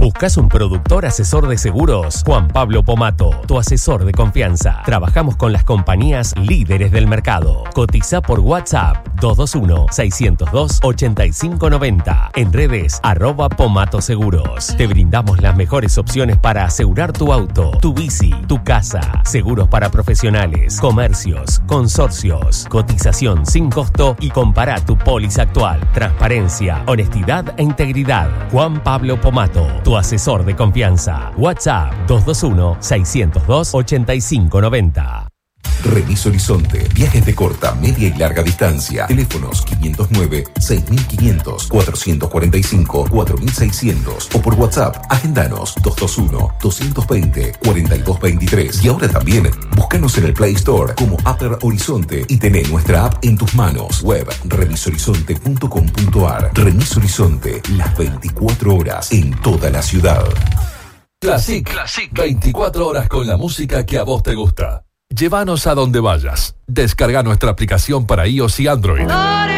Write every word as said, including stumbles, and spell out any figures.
¿Buscas un productor asesor de seguros? Juan Pablo Pomato, tu asesor de confianza. Trabajamos con las compañías líderes del mercado. Cotiza por WhatsApp dos dos uno, seis cero dos, ocho cinco nueve cero. En redes arroba Pomato Seguros. Te brindamos las mejores opciones para asegurar tu auto, tu bici, tu casa. Seguros para profesionales, comercios, consorcios. Cotización sin costo y compara tu póliza actual. Transparencia, honestidad e integridad. Juan Pablo Pomato, tu asesor de confianza. WhatsApp dos dos uno, seis cero dos, ocho cinco nueve cero. Remis Horizonte. Viajes de corta, media y larga distancia. Teléfonos quinientos nueve, seis mil quinientos, cuatrocientos cuarenta y cinco, cuatro mil seiscientos o por WhatsApp. Agendanos dos dos uno, dos dos cero, cuatro dos dos tres. Y ahora también búscanos en el Play Store como Upper Horizonte y tené nuestra app en tus manos. Web remis horizonte punto com punto ar. Remis Horizonte, las veinticuatro horas en toda la ciudad. Classic, Classic, veinticuatro horas con la música que a vos te gusta. Llévanos a donde vayas. Descarga nuestra aplicación para iOS y Android.